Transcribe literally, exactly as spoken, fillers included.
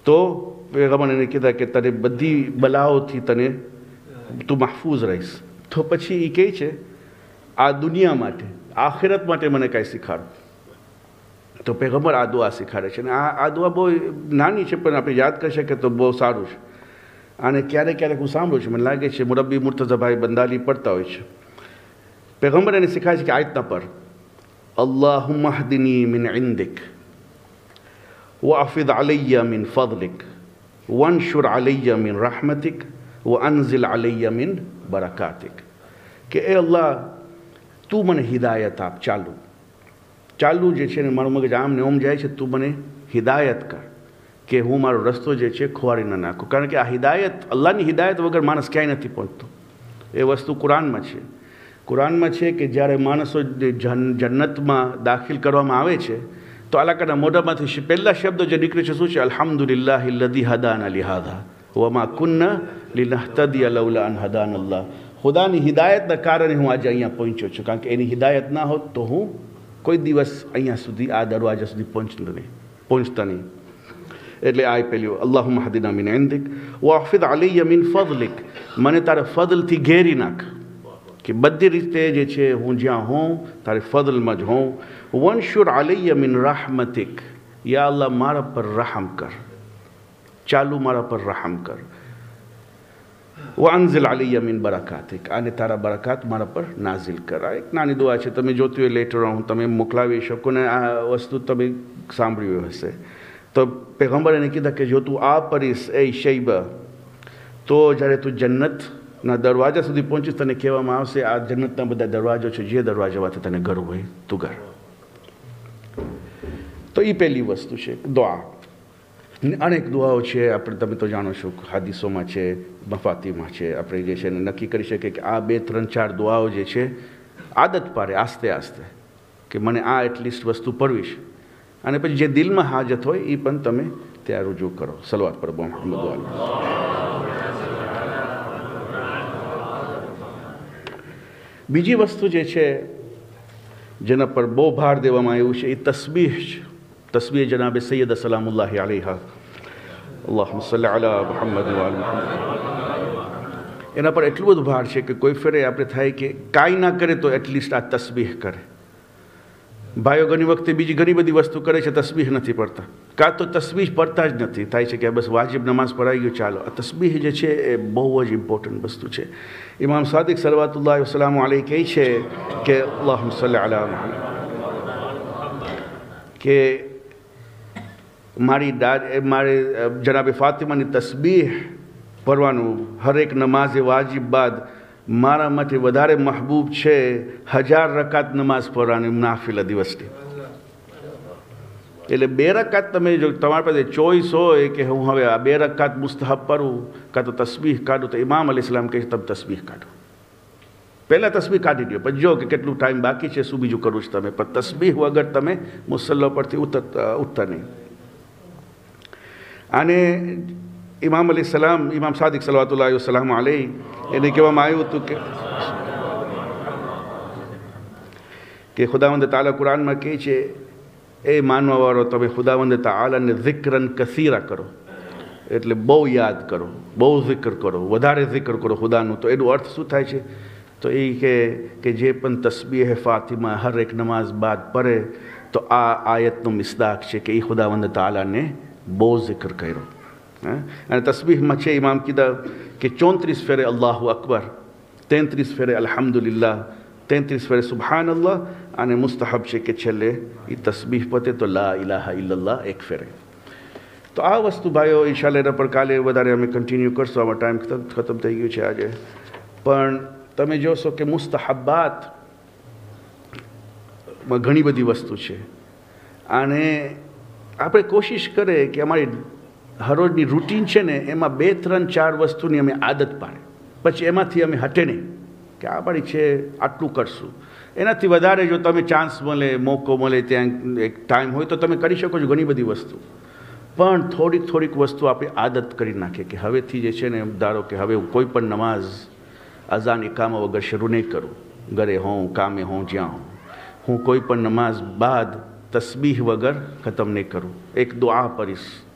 તો પેગમ્બર એને કીધા કે તને બધી બલાઓથી તને તું મહફૂઝ રહીશ. તો પછી એ કહે છે આ દુનિયા માટે આખિરત માટે મને કાંઈ શીખાડો. તો પેગમ્બર આ દુઆ શીખાડે છે. અને આ આ દુઆ બહુ નાની છે પણ આપણે યાદ કરી શકીએ તો બહુ સારું છે. અને ક્યારેક ક્યારેક હું સાંભળું છું, મને લાગે છે મુરબ્બી મુર્તઝાભાઈ બંદાલી પડતા હોય છે. પેગમ્બર એને શીખાય છે કે આયતના પર અલ્લાહુમ્મા હદિની મિન ઇન્દિક વઅફિદ અલૈયા મિન ફદલિક વનશુર અલૈયા મિન રહમતિક વઅનઝિલ અલૈયા મિન બરકાતિક. કે એ અલ્લાહ તું મને હિદાયત આપ. ચાલુ ચાલુ જે છે ને મારું મગજ આમ ને ઓમ જાય છે, તું મને હિદાયત કર કે હું મારો રસ્તો જે છે ખોવારી ન નાખું. કારણ કે આ હિદાયત, અલ્લાહની હિદાયત વગર માણસ ક્યાંય નથી પહોંચતો. એ વસ્તુ કુરાનમાં છે. કુરાનમાં છે કે જ્યારે માણસો જન્નતમાં દાખિલ કરવામાં આવે છે તો અલાકાના મોઢામાંથી પહેલા શબ્દો જે નીકળે છે શું છે? અલ્હમ્દુલિલ્લાહિ અલ્લઝી હદાના લિહાદા વમા કુન્ના લિનહ્તદિયા લૌલા અન હદાનલ્લાહ. ખુદાની હિદાયતના કારણે હું આજે અહીંયા પહોંચ્યો છું. કારણ કે એની હિદાયત ના હોત તો હું કોઈ દિવસ અહીંયા સુધી આ દરવાજા સુધી પહોંચતો નહીં પહોંચતા નહીં. એટલે આ પેલું અલ્લાહુમ્મા હદિના મિન ઇન્દિક વઅફિદ અલૈયા મિન ફદલિક. મને તારા ફદલથી ઘેરી નાખ કે બધી રીતે જે છે હું જ્યાં હોઉં તારે ફદલમાં જ હોઉં. વનશુર અલૈયા મિન રહમતિક. યા અલ્લાહ મારા પર રહમ કર. ચાલુ મારા પર રહમ કર. વઅનઝિલ અલૈયા મિન બરકાતિક. અને તારા બરકાત મારા પર નાઝિલ કર. આ એક નાની દુઆ છે, તમે જોતી હોય લેટર હું તમે મોકલાવી શકો ને આ વસ્તુ તમે સાંભળ્યું હશે. તો પેગમ્બર એને કીધા કે જો તું આ પરિસ એ શૈબા તો જ્યારે તું જન્નતના દરવાજા સુધી પહોંચીશ તને કહેવામાં આવશે આ જન્નતના બધા દરવાજો છે, જે દરવાજામાંથી તને ઘર હોય તું ઘર. તો એ પહેલી વસ્તુ છે દુઆ. અનેક દુઆઓ છે, આપણે તમે તો જાણો છો હાદીસોમાં છે, મફાતીમાં છે. આપણે જે છે નક્કી કરી શકીએ કે આ બે ત્રણ ચાર દુઆઓ જે છે આદત પાડે આસ્તે આસ્તે કે મને આ એટલીસ્ટ વસ્તુ પડવીશ. અને પછી જે દિલમાં હાજત હોય એ પણ તમે ત્યાં રૂજુ કરો. સલવાત પર મોહમ્મદ વાલી. બીજી વસ્તુ જે છે જેના પર બહુ ભાર દેવામાં આવ્યું છે એ તસ્બીહ છે. તસ્બીહ જનાબે સૈયદ સલામુલ્લાહ અલૈહા અલ્લાહુમ્મા સલ્લી અલા મુહમ્મદ વ આલી મુહમ્મદ. એના પર એટલું બધું ભાર છે કે કોઈ ફેરે આપણે થાય કે કાંઈ ના કરે તો એટલીસ્ટ આ તસ્બીહ કરે. ભાઈઓ ઘણી વખતે બીજી ઘણી બધી વસ્તુ કરે છે, તસ્બીહ નથી પડતા, કાં તો તસ્બીહ પડતા જ નથી. થાય છે કે બસ વાજિબ નમાઝ પઢાઈ ગયું ચાલો. આ તસ્બીહ જે છે એ બહુ જ ઇમ્પોર્ટન્ટ વસ્તુ છે. ઇમામ સાદિક સલવાતુલ્લાહ વસલામ અલૈહ કહે છે કે અલ્લાહુમ્મા સલ્લી અલા મુહમ્મદ કે મારી દાદ મારે જનાબે ફાતિમાની તસ્બીહ પડવાનું હરેક નમાઝે વાજિબ બાદ મારા માટે વધારે મહબૂબ છે હજાર રકાત નમાઝ પઢવાની નાફિલા દિવસની. એટલે બે રકાત તમે જો તમારી પાસે ચોઈસ હોય કે હું હવે આ બે રકાત મુસ્તહબ પઢું કાં તો તસ્બીહ કાઢું તો ઇમામ અલી ઇસ્લામ કહે તમે તસ્બીહ કાઢો. પહેલાં તસ્બીહ કાઢી દો પછી જો કે કેટલું ટાઈમ બાકી છે, શું બીજું કરવું છે તમે, પણ તસ્બીહ વગર તમે મુસલ્લા પરથી ઉતરતા ઉઠતા નહીં. અને ઇમામ અલી સલામ ઇમામ સાદિક સલવાતુલ્લાહ વસલામ અલૈહ એને કહેવામાં આવ્યું હતું કે કે ખુદાવંદ તાલા કુરાનમાં કહે છે એ માનવાવાળો તમે ખુદાવંદ તાલાને ઝિક્રન કસીરા કરો. એટલે બહુ યાદ કરો, બહુ જિક્ર કરો, વધારે જિક્ર કરો ખુદાનું. તો એનો અર્થ શું થાય છે? તો એ કે કે જે પણ તસ્બીહ ફાતિમા હર એક નમાઝ બાદ પડે તો આ આયતનો મિસદાક છે કે એ ખુદાવંદ તાલાને બહુ જિક્ર કર્યો. અને તસ્બીહમાં છે ઇમામ કીધા કે ચોત્રીસ ફેરે અલ્લાહુ અકબર, તેત્રીસ ફેરે અલ્હમ્દુલિલ્લાહ, તેત્રીસ ફેરે સુબહાન અલ્લાહ, અને મુસ્તહબ છે કે છેલ્લે એ તસ્બીહ પતે તો લા ઇલાહા ઇલ્લલ્લાહ એક ફેરે. તો આ વસ્તુ ભાઈઓ ઇન્શાલ્લાહ એના પર કાલે વધારે અમે કન્ટિન્યુ કરશું. આમાં ટાઈમ ખતમ થઈ ગયું છે આજે. પણ તમે જોશો કે મુસ્તહબાતમાં ઘણી બધી વસ્તુ છે. અને આપણે કોશિશ કરીએ કે અમારી હરોજની રૂટીન છે ને એમાં બે ત્રણ ચાર વસ્તુની અમે આદત પાડે, પછી એમાંથી અમે હટે નહીં કે આ પડી છે આટલું કરશું. એનાથી વધારે જો તમે ચાન્સ મળે, મોકો મળે, ત્યાં એક ટાઈમ હોય તો તમે કરી શકો છો ઘણી બધી વસ્તુ. પણ થોડીક થોડીક વસ્તુ આપણે આદત કરી નાખીએ કે હવેથી જે છે ને ધારો કે હવે હું કોઈ પણ નમાઝ અઝાન ઇકામા વગર શરૂ નહીં કરું. ઘરે હોઉં, કામે હોઉં, જ્યાં હોઉં, હું કોઈ પણ નમાઝ બાદ તસ્બીહ વગર ખતમ નહીં કરું. એક દુઆ પડીશ